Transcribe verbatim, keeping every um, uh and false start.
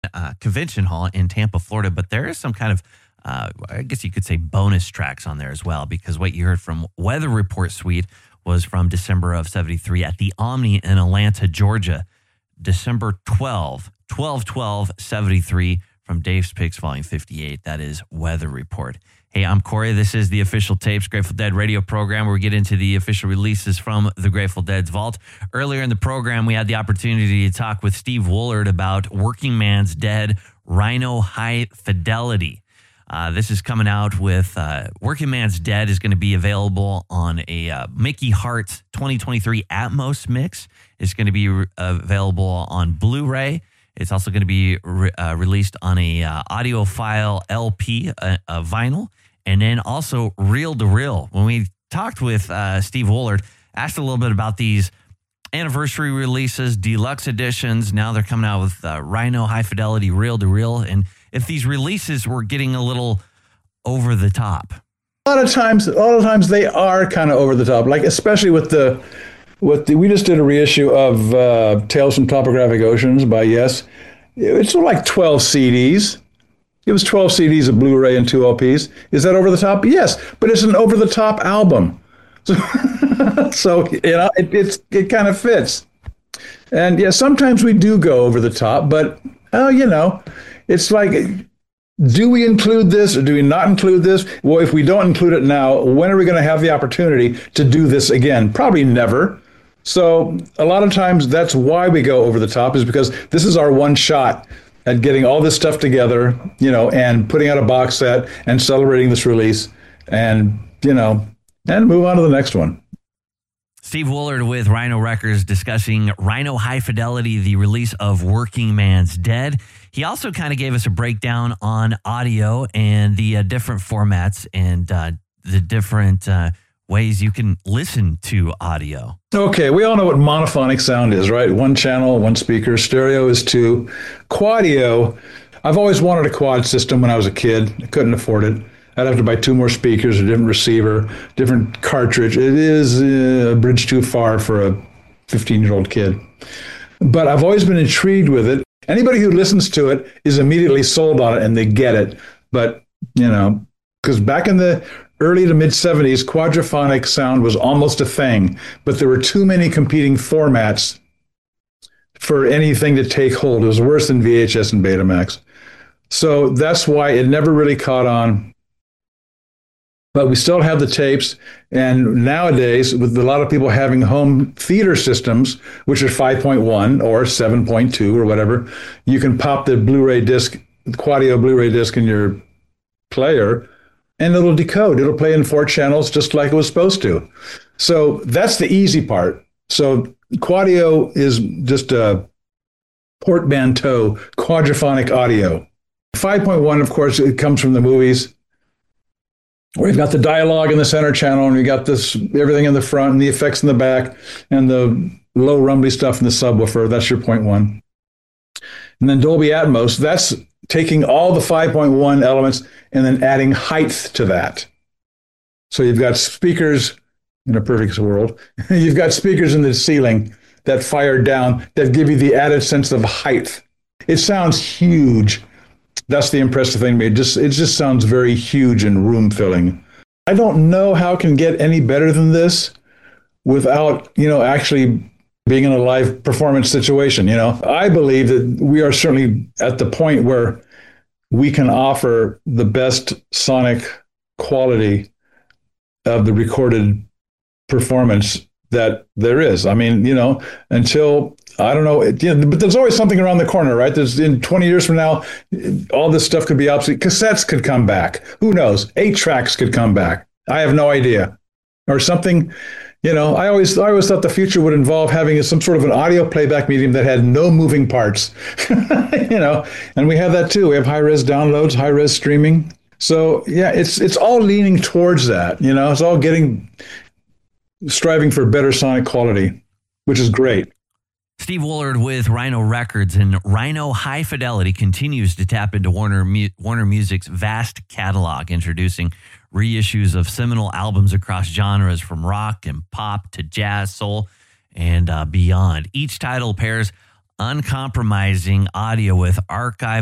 uh, Convention Hall in Tampa, Florida. But there is some kind of, uh, I guess you could say, bonus tracks on there as well, because what you heard from Weather Report Suite was from December of seventy-three at the Omni in Atlanta, Georgia. December twelfth, twelve twelve seventy-three from Dave's Picks, Volume fifty-eight. That is Weather Report. Hey, I'm Corey. This is the Official Tapes Grateful Dead radio program where we get into the official releases from the Grateful Dead's vault. Earlier in the program, we had the opportunity to talk with Steve Woolard about Working Man's Dead, Rhino High Fidelity. Uh, this is coming out with uh, Working Man's Dead is going to be available on a uh, Mickey Hart twenty twenty-three Atmos mix. It's going to be re- available on Blu-ray. It's also going to be re- uh, released on a uh, audiophile L P, a, a vinyl, and then also reel to reel. When we talked with uh, Steve Woolard, asked a little bit about these anniversary releases, deluxe editions. Now they're coming out with uh, Rhino High Fidelity reel to reel, and if these releases were getting a little over the top. A lot of times, a lot of times they are kind of over the top. Like especially with the. With the, we just did a reissue of uh, Tales from Topographic Oceans by Yes. It's like twelve C Ds. It was twelve C Ds, a Blu-ray, and two L Ps. Is that over the top? Yes, but it's an over-the-top album. So, so you know, it, it's it kind of fits. And yeah, sometimes we do go over the top, but oh, you know, it's like, do we include this or do we not include this? Well, if we don't include it now, when are we going to have the opportunity to do this again? Probably never. So a lot of times that's why we go over the top, is because this is our one shot at getting all this stuff together, you know, and putting out a box set and celebrating this release and, you know, and move on to the next one. Steve Woolard with Rhino Records discussing Rhino High Fidelity, the release of Working Man's Dead. He also kind of gave us a breakdown on audio and the uh, different formats and uh, the different uh, ways you can listen to audio. Okay, we all know what monophonic sound is, right? One channel, one speaker. Stereo is two. Quadio, I've always wanted a quad system when I was a kid. I couldn't afford it. I'd have to buy two more speakers, a different receiver, different cartridge. It is uh, a bridge too far for a fifteen-year-old kid. But I've always been intrigued with it. Anybody who listens to it is immediately sold on it and they get it. But, you know, because back in the early to mid seventies, quadraphonic sound was almost a thing, but there were too many competing formats for anything to take hold. It was worse than V H S and Betamax. So that's why it never really caught on. But we still have the tapes. And nowadays, with a lot of people having home theater systems, which are five point one or seven point two or whatever, you can pop the Blu-ray disc, the Quadio Blu-ray disc in your player, and it'll decode. It'll play in four channels just like it was supposed to. So that's the easy part. So Quadio is just a portmanteau, quadraphonic audio. five point one, of course, it comes from the movies. We've got the dialogue in the center channel, and we got this everything in the front, and the effects in the back, and the low rumbly stuff in the subwoofer. That's your point one. And then Dolby Atmos, that's taking all the five point one elements and then adding height to that. So you've got speakers in a perfect world. You've got speakers in the ceiling that fire down that give you the added sense of height. It sounds huge. That's the impressive thing to me. It just, it just sounds very huge and room-filling. I don't know how it can get any better than this without, you know, actually being in a live performance situation. You know, I believe that we are certainly at the point where we can offer the best sonic quality of the recorded performance that there is. I mean, you know, until, I don't know, it, you know, but there's always something around the corner, right? There's in twenty years from now, all this stuff could be obsolete. Cassettes could come back. Who knows? Eight tracks could come back. I have no idea. Or something, you know, I always, I always thought the future would involve having some sort of an audio playback medium that had no moving parts, you know, and we have that too. We have high-res downloads, high-res streaming. So yeah, it's, it's all leaning towards that, you know, it's all getting, striving for better sonic quality, which is great. Steve Woolard with Rhino Records, and Rhino High Fidelity continues to tap into Warner Mu- Warner Music's vast catalog, introducing reissues of seminal albums across genres from rock and pop to jazz, soul, and uh, beyond. Each title pairs uncompromising audio with archive